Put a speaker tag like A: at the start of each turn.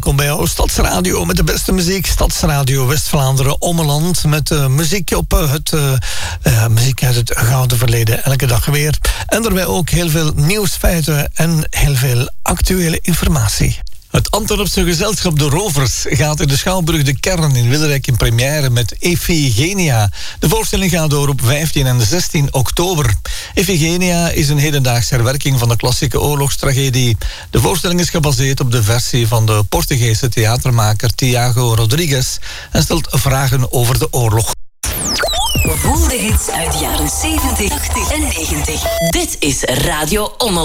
A: welkom bij jouw Stadsradio met de beste muziek. Stadsradio West-Vlaanderen, Ommeland, met muziek muziek uit het gouden verleden, elke dag weer. En daarbij ook heel veel nieuwsfeiten en heel veel actuele informatie. Het Antwerpse gezelschap De Rovers gaat in de Schouwburg De Kern in Wilrijk in première met Iphigenia. De voorstelling gaat door op 15 en 16 oktober. Iphigenia is een hedendaagse herwerking van de klassieke oorlogstragedie. De voorstelling is gebaseerd op de versie van de Portugese theatermaker Tiago Rodrigues en stelt vragen over de oorlog.
B: Voel de hits uit de jaren 70, 80 en 90. Dit is Radio Ommeland.